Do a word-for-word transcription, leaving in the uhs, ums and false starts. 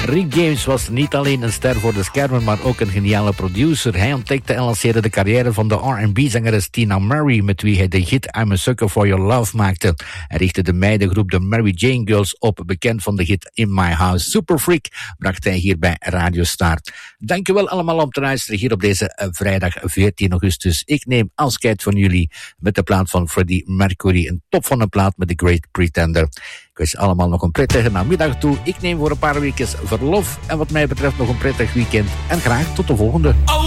Rick James was niet alleen een ster voor de schermen, maar ook een geniale producer. Hij ontdekte en lanceerde de carrière van de R en B-zangeres Tina Murray, met wie hij de hit I'm a Sucker for Your Love maakte. Hij richtte de meidengroep de Mary Jane Girls op, bekend van de hit In My House. Super Freak bracht hij hier bij Radio Star. Dankjewel allemaal om te luisteren hier op deze uh, vrijdag veertien augustus. Ik neem afscheid van jullie met de plaat van Freddie Mercury, een top van een plaat met The Great Pretender. Ik wens je allemaal nog een prettige namiddag toe. Ik neem voor een paar weken verlof en wat mij betreft nog een prettig weekend. En graag tot de volgende.